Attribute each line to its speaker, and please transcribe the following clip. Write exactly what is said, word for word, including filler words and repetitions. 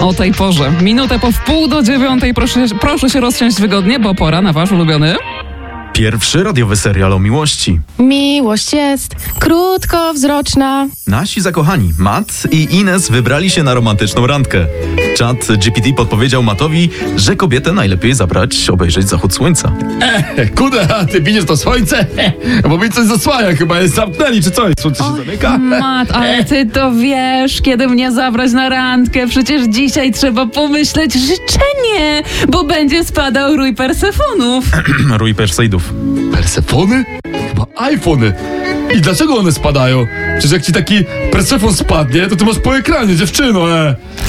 Speaker 1: o tej porze. Minutę po wpół do dziewiątej. Proszę, proszę się rozsiąść wygodnie, bo pora na wasz ulubiony...
Speaker 2: Pierwszy radiowy serial o miłości.
Speaker 3: Miłość jest krótkowzroczna.
Speaker 2: Nasi zakochani Matt i Ines wybrali się na romantyczną randkę. Czat G P T podpowiedział Mattowi, że kobietę najlepiej zabrać obejrzeć zachód słońca.
Speaker 4: E, kuda, a ty widzisz to słońce? Bo mi coś zasłania, chyba jest zamknęli czy coś. Słońce się zamyka.
Speaker 1: Mat, ale ty to wiesz, kiedy mnie zabrać na randkę. Przecież dzisiaj trzeba pomyśleć życzenie, bo będzie spadał rój Persefonów.
Speaker 2: Rój Perseidów.
Speaker 4: Persefony? Chyba iPhony. I dlaczego one spadają? Przecież jak ci taki Persefon spadnie, to ty masz po ekranie, dziewczyno, e.